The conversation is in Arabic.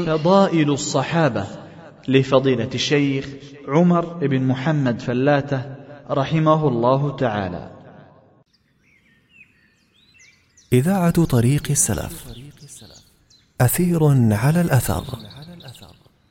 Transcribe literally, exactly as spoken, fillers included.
فضائل الصحابة لفضيلة الشيخ عمر بن محمد فلاتة رحمه الله تعالى. إذاعة طريق السلف، أثير على الأثر.